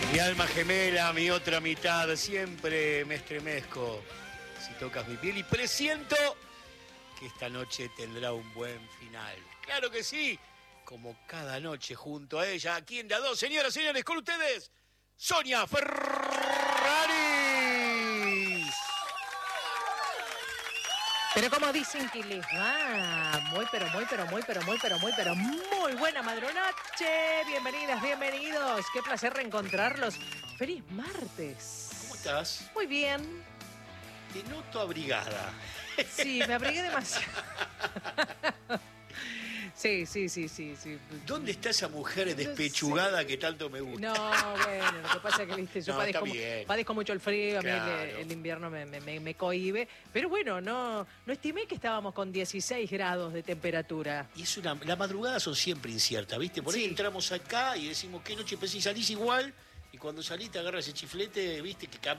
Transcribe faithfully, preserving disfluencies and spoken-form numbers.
Mi alma gemela, mi otra mitad, siempre me estremezco si tocas mi piel y presiento que esta noche tendrá un buen final. ¡Claro que sí! Como cada noche junto a ella, aquí en De A Dos, señoras y señores, con ustedes, Sonia Ferrari. Pero como dicen que les va, muy, pero, muy, pero, muy, pero, muy, pero, muy, pero, muy buena madrunoche. Bienvenidas, bienvenidos. Qué placer reencontrarlos. Feliz martes. ¿Cómo estás? Muy bien. Te noto abrigada. Sí, me abrigué demasiado. Sí, sí, sí, sí, sí. ¿Dónde está esa mujer despechugada que tanto me gusta? No, bueno, lo que pasa es que, viste, yo No, padezco, está padezco mucho el frío, Claro. a mí el, el invierno me, me, me, me cohíbe. Pero bueno, no, no estimé que estábamos con dieciséis grados de temperatura. Y es una, las madrugadas son siempre inciertas, ¿viste? Por ahí Sí. entramos acá y decimos, ¿qué noche? Pues si salís igual, y cuando salís te agarras ese chiflete, ¿viste? Que cam-